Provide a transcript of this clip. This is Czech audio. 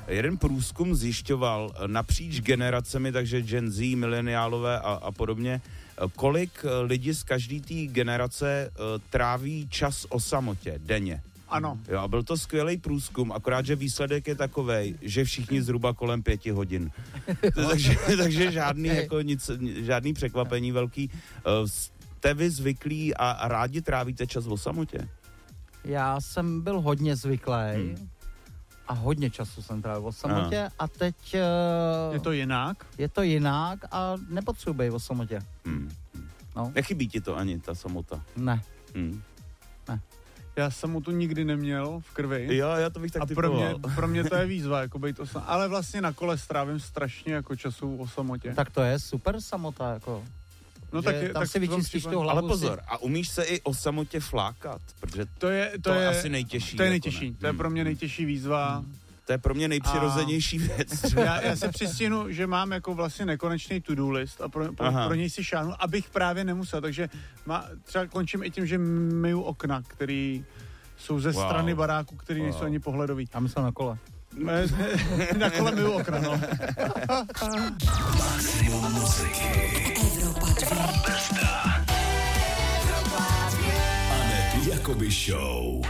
jeden průzkum zjišťoval napříč generacemi, takže Gen Z, mileniálové a podobně, kolik lidí z každé té generace tráví čas o samotě denně. Ano. Jo, a byl to skvělý průzkum, akorát, že výsledek je takovej, že všichni zhruba kolem 5 hodin. takže žádný překvapení velký. Jste vy zvyklí a rádi trávíte čas o samotě? Já jsem byl hodně zvyklý a hodně času jsem trávil o samotě a teď... Je to jinak? Je to jinak a nepotřebuji být o samotě. No. Nechybí ti to ani, ta samota? Ne. Ne. Já samotu nikdy neměl v krvi. Jo, já to bych tak a pro mě to je výzva, jako být ale vlastně na kole strávím strašně jako času o samotě. Tak to je super samota, jako... No tak si vyčistíš tu hlavu. Ale pozor, a umíš se i o samotě flákat? Protože to je asi nejtěžší. To je nejtěžší, to je pro mě nejtěžší výzva. To je pro mě nejpřirozenější věc. Já se přistihnu, že mám jako vlastně nekonečný to-do list a pro něj si šáhnu, abych právě nemusel, takže třeba končím i tím, že myju okna, který jsou ze strany baráku, který nejsou ani pohledový. A myslel na kole. Na kole myju okna, no. Maximum muziky. Evropa 2. Anety Jakoby Show.